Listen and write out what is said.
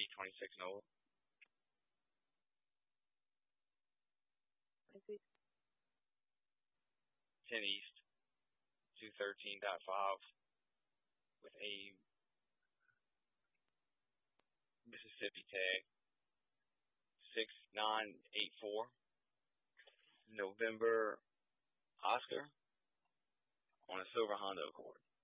30, 26 and old. 10 East, 213.5 with a Mississippi tag. 6984. November Oscar on a silver Honda Accord.